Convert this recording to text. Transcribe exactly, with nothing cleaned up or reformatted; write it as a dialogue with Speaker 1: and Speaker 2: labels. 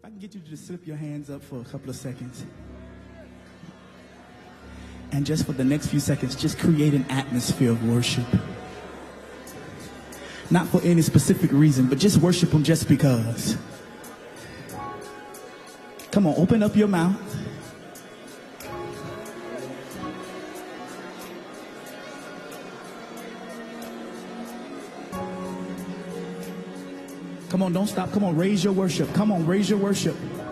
Speaker 1: I can get you to just slip your hands up for a couple of seconds. And just for the next few seconds, just create an atmosphere of worship. Not for any specific reason, but just worship him just because. Come on, open up your mouth. Come on, don't stop. Come on, raise your worship. Come on, raise your worship.